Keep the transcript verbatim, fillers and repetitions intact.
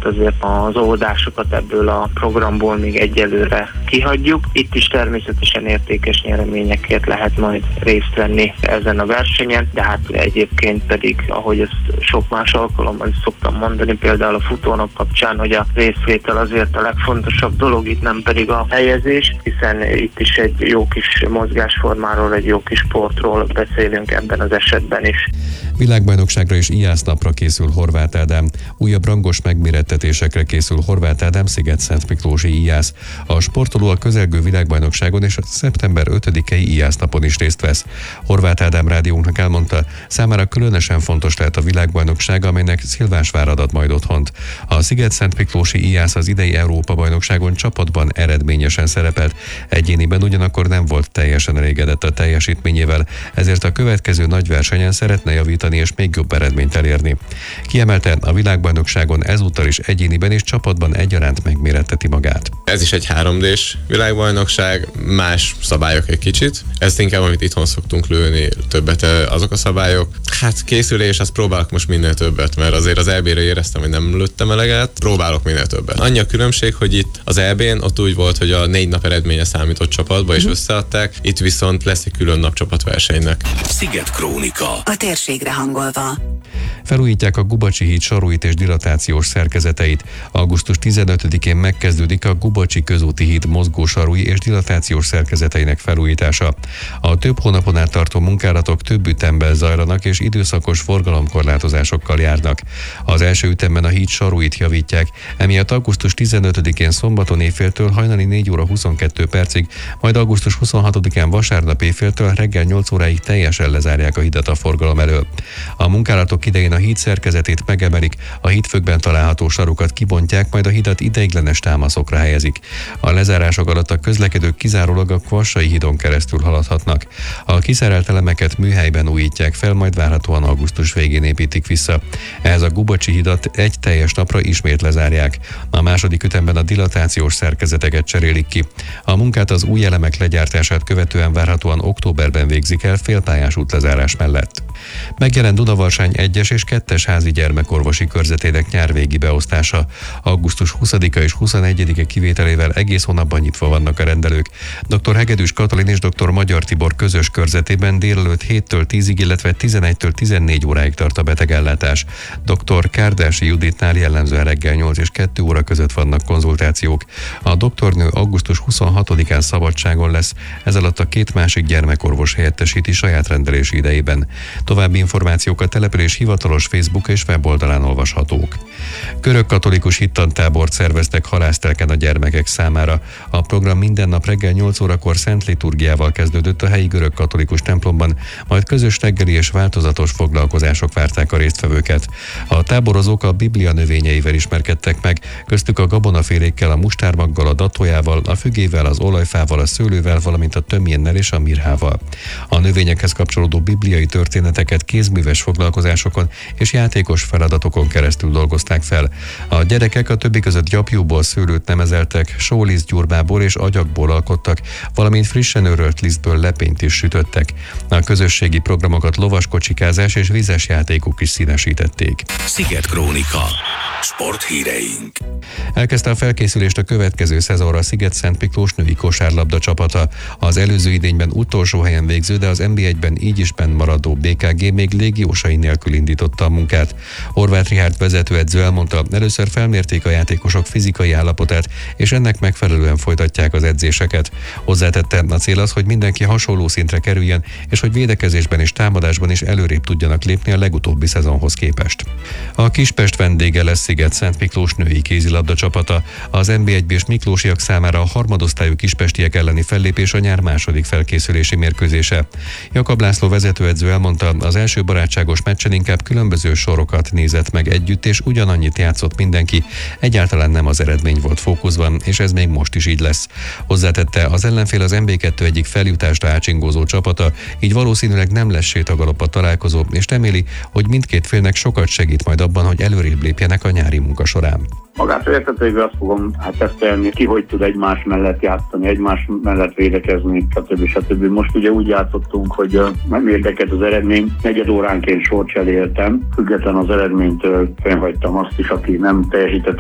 miatt azért az óvodásokat ebből a programból még egyelőre kihagyjuk. Itt is természetesen értékes nyereményekért lehet majd részt venni ezen a versenyen, de hát egyébként pedig, ahogy ezt sok más alkalommal is szoktam mondani, például a futónap kapcsán, hogy a részvétel azért a legfontosabb dolog, itt nem pedig a helyezés, hiszen itt is egy jó kis mozgásformáról, egy jó kis sportról beszélünk ebben az esetben is. Világbajnokságra és ijászlapra készül Horváth Ádám. Újabb rangos megmérettetésekre készül Horváth Ádám szigetszentmiklósi ijász. A sportoló a közelgő világbajnokságon és a szeptember ötödikei ijászlapon is részt vesz. Horváth Ádám rádiónknak elmondta, számára különösen fontos lehet a világbajnokság, amelynek Szilvásvárad ad majd otthont. A szigetszentmiklósi ijász az idei Európa-bajnokságon csapatban eredményesen szerepelt, egyéniben ugyanakkor nem volt teljesen elégedett a teljesítményével, ezért a következő nagy versenyen szeretne javítani és még jobb eredményt elérni. Kiemelte, a világbajnokságon ezúttal is egyéniben és csapatban egyaránt megméretteti magát. Ez is egy három dés világbajnokság, más szabályok egy kicsit. Ezt inkább, amit itthon szoktunk lőni, többet azok a szabályok. Hát készülés, azt próbálok most minél többet, mert azért az é bé-re éreztem, hogy nem lőttem eleget, próbálok minél többet. Annyi a különbség, hogy itt az é bén ott úgy volt, hogy a négy nap eredménye számított csapatba, és összeadták, itt viszont lesz egy külön nap csapatversenynek. Sziget Krónika. A térségre hangolva. Felújítják a Gubacsi híd saruit és dilatációs szerkezeteit. augusztus tizenötödikén megkezdődik a Gubacsi közúti híd mozgósarui és dilatációs szerkezeteinek felújítása. A több hónapon át tartó munkálatok több ütemben zajlanak és időszakos forgalomkorlátozásokkal járnak. Az első ütemben a híd saruit javítják, emiatt augusztus tizenötödikén szombaton éjféltől hajnali négy óra huszonkettő percig, majd augusztus huszonhatodikán vasárnap éjféltől reggel nyolc óráig teljesen lezárják a hidat a forgalom elől. A munkálatok idején a híd szerkezetét megemelik, a hídfökben található sarukat kibontják, majd a hidat ideiglenes támaszokra helyezik. A lezárások alatt a közlekedők kizárólag a Kvassai hídon keresztül haladhatnak. A kiszerelt elemeket műhelyben újítják fel, majd várhatóan augusztus végén építik vissza. Ehhez a Gubacsi hidat egy teljes napra ismét lezárják. A második ütemben a dilatációs szerkezeteket cserélik ki. A munkát az új elemek legyártását követően várhatóan októberben végzik el félpályás útlezárás mellett. Megjelent Dunavarsány egyes és kettes házi gyermekorvosi körzetének nyárvégi beosztása. augusztus huszadika és huszonegyedike kivételével egész hónapban nyitva vannak a rendelők. dr. Hegedűs Katalin és dr. Magyar Tibor közös körzetében délelőtt héttől tízig, illetve tizenegytől tizennégy óráig tart a betegellátás. dr. Kárdási Juditnál jellemzően reggel nyolc és kettő óra között vannak konzultációk. A doktornő augusztus huszonhatodikán szabadságon lesz, ez alatt a két másik gyermekorvos helyettesíti saját rendelési idejében. További információk a település hivatalos Facebook és weboldalán olvashatók. Körök katolikus hittantábort szerveztek halásztelken a gyermekek számára. A program minden nap reggel nyolc órakor szent liturgiával kezdődött a helyi görög katolikus templomban, majd közös reggeli és változatos foglalkozások várták a résztvevőket. A táborozók a Biblia növényeivel ismerkedtek meg, köztük a gabonafélékkel, a mustármaggal, a datójával, a fügével, az olajfával, a szőlővel, valamint a tömjénnel és a mirhával. A növényekhez kapcsolódó bibliai történeteket kézműves foglalkozásokon és játékos feladatokon keresztül dolgozták fel. A gyerekek a többi között gyapjúból szőlőt nemezeltek, sólisztgyurmából és agyagból alkottak, valamint frissen örölt lisztből lepényt is sütöttek. A közösségi programokat lovaskocsikázás és vízes játékok is színesítették. Sziget Krónika. Sporthíreink. Elkezdte a felkészülést a következő szezonra a Szigetszentmiklós női kosárlabda csapata. Az előző idényben utolsó helyen végző, de az en bé egyben így is benn maradó bé ká gé még légiósai nélkül indította a munkát. Horváth Richárd vezetőedző elmondta, először felmérték a játékosok fizikai állapotát, és ennek megfelelően folytatják az edzéseket. Hozzátette, a cél az, hogy mindenki hasonló szintre kerüljön, és hogy védekezésben és támadásban is előrébb tudjanak lépni a legutóbbi szezonhoz képest. A Kispest vendége lesz Szigetszentmiklós női kézilabda csapata. Az en bé egy-es miklósiak számára a harmadosztályú kispestiek elleni fellépés a nyár második felkészülési mérkőzése. Jakab László vezetőedző elmondta, az első barátságos meccsen inkább különböző sorokat nézett meg együtt, és ugyanannyit játszott mindenki, egyáltalán nem az eredmény volt fókuszban, és ez még most is így lesz. Hozzátette, az ellenfél az en bé kettő egyik feljutásra ácsingózó csapata, így valószínűleg nem lesz sétagalop a találkozó, és reméli, hogy mindkét félnek sokat segít majd abban, hogy előrébb lépjenek a nyári munka során. Magát értetőjében azt fogom hát tesztelni, ki hogy tud egymás mellett játszani, egymás mellett védekezni, stb. stb. Most ugye úgy játszottunk, hogy nem érdekelt az eredmény, negyed óránként sort cseréltem, független az eredménytől fennhagytam azt is, aki nem teljesített